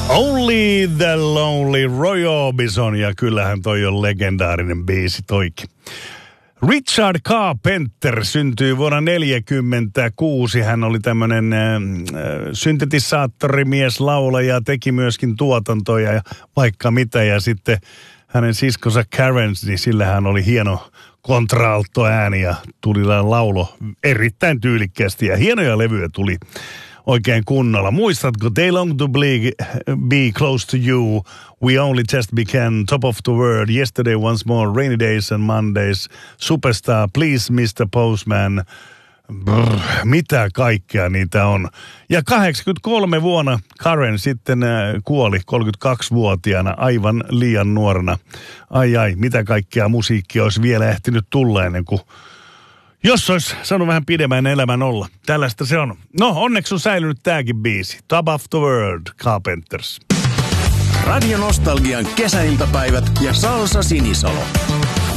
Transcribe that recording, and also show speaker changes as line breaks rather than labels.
Only the Lonely, Roy Orbison, ja kyllähän toi on legendaarinen biisi toikin. Richard Carpenter syntyi vuonna 1946. Hän oli tämmöinen syntetisaattorimies, laulaja, teki myöskin tuotantoja ja vaikka mitä. Ja sitten hänen siskonsa Karen, niin sillä hän oli hieno kontraaltoääni ja tuli laulo erittäin tyylikkäästi ja hienoja levyjä tuli oikein kunnolla. Muistatko, They Long to Be Close to You, We Only Just Began, Top of the World, Yesterday Once More, Rainy Days and Mondays, Superstar, Please Mr. Postman, mitä kaikkea niitä on. Ja 83 vuonna Karen sitten kuoli 32-vuotiaana aivan liian nuorena. Ai, mitä kaikkea musiikkia olisi vielä ehtinyt tulla ennen kuin jos olisi saanut vähän pidemmän elämän olla. Tällaista se on. No, onneksi on säilynyt tääkin biisi. Top of the World, Carpenters.
Radio Nostalgian kesäiltapäivät ja Salsa Sinisalo.